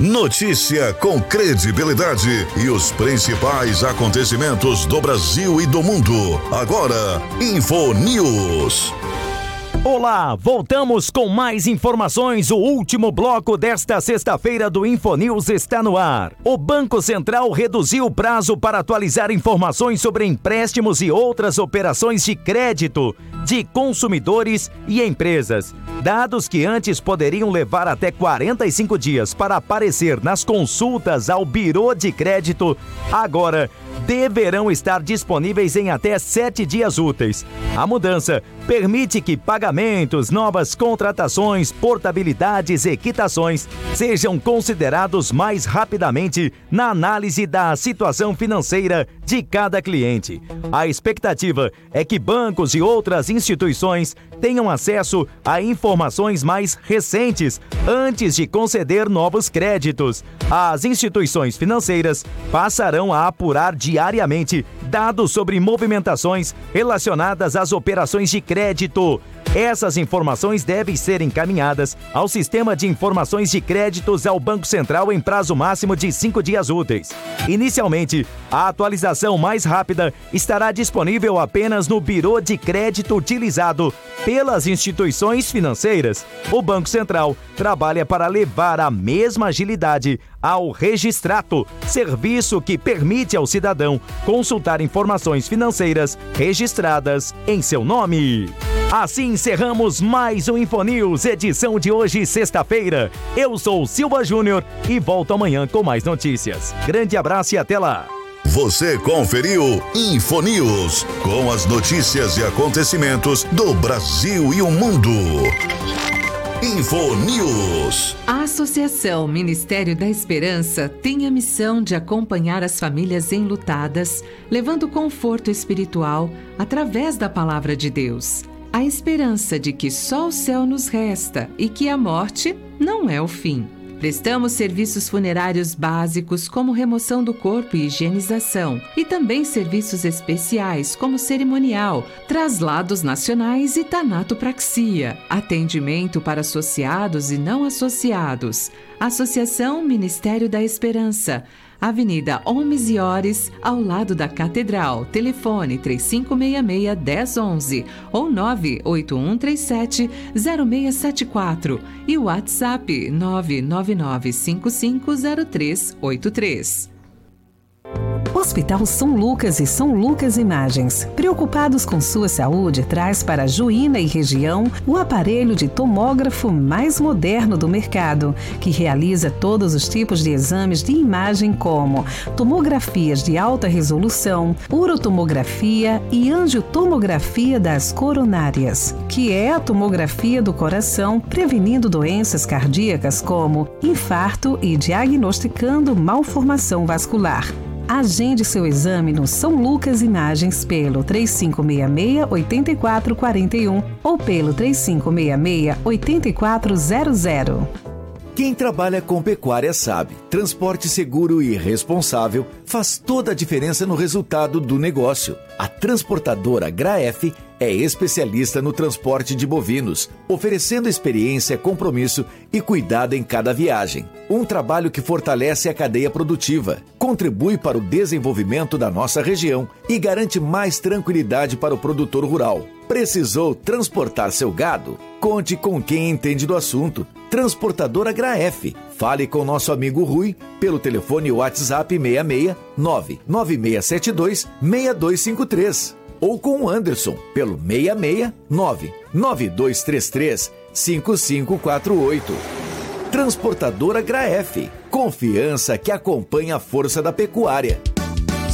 Notícia com credibilidade e os principais acontecimentos do Brasil e do mundo. Agora, InfoNews. Olá, voltamos com mais informações. O último bloco desta sexta-feira do InfoNews está no ar. O Banco Central reduziu o prazo para atualizar informações sobre empréstimos e outras operações de crédito de consumidores e empresas. Dados que antes poderiam levar até 45 dias para aparecer nas consultas ao Bureau de Crédito, agora deverão estar disponíveis em até 7 dias úteis. A mudança permite que pagamentos, novas contratações, portabilidades e quitações sejam considerados mais rapidamente na análise da situação financeira de cada cliente. A expectativa é que bancos e outras instituições tenham acesso a informações mais recentes antes de conceder novos créditos. As instituições financeiras passarão a apurar diariamente dados sobre movimentações relacionadas às operações de crédito. Essas informações devem ser encaminhadas ao Sistema de Informações de Créditos ao Banco Central em prazo máximo de 5 dias úteis. Inicialmente, a atualização mais rápida estará disponível apenas no Bureau de Crédito utilizado pelas instituições financeiras. O Banco Central trabalha para levar a mesma agilidade ao Registrato, serviço que permite ao cidadão consultar informações financeiras registradas em seu nome. Assim encerramos mais um InfoNews, edição de hoje, sexta-feira. Eu sou Silva Júnior e volto amanhã com mais notícias. Grande abraço e até lá. Você conferiu InfoNews, com as notícias e acontecimentos do Brasil e o mundo. InfoNews. A Associação Ministério da Esperança tem a missão de acompanhar as famílias enlutadas, levando conforto espiritual através da palavra de Deus. A esperança de que só o céu nos resta e que a morte não é o fim. Prestamos serviços funerários básicos como remoção do corpo e higienização, e também serviços especiais como cerimonial, traslados nacionais e tanatopraxia, atendimento para associados e não associados. Associação Ministério da Esperança, Avenida Homes e Ores, ao lado da Catedral. Telefone 3566-1011 ou 98137-0674 e o WhatsApp 999550383. Hospital São Lucas e São Lucas Imagens, preocupados com sua saúde, traz para Juína e região o aparelho de tomógrafo mais moderno do mercado, que realiza todos os tipos de exames de imagem como tomografias de alta resolução, urotomografia e angiotomografia das coronárias, que é a tomografia do coração, prevenindo doenças cardíacas como infarto e diagnosticando malformação vascular. Agende seu exame no São Lucas Imagens pelo 3566-8441 ou pelo 3566-8400. Quem trabalha com pecuária sabe, transporte seguro e responsável faz toda a diferença no resultado do negócio. A transportadora Graef é especialista no transporte de bovinos, oferecendo experiência, compromisso e cuidado em cada viagem. Um trabalho que fortalece a cadeia produtiva, contribui para o desenvolvimento da nossa região e garante mais tranquilidade para o produtor rural. Precisou transportar seu gado? Conte com quem entende do assunto. Transportadora Graef. Fale com nosso amigo Rui pelo telefone WhatsApp 66 99672 6253. Ou com o Anderson pelo 66 99233 5548. Transportadora Graef. Confiança que acompanha a força da pecuária.